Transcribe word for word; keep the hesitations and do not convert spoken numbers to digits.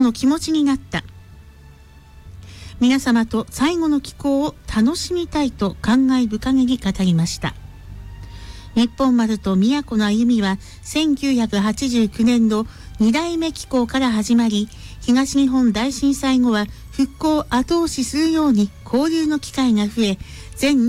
の気持ちになった。皆様と最後の帰港を楽しみたいと感慨深げに語りました。日本丸と宮古の歩みはせんきゅうひゃくはちじゅうきゅうねん度に代目帰港から始まり、東日本大震災後は復興を後押しするように交流の機会が増え、全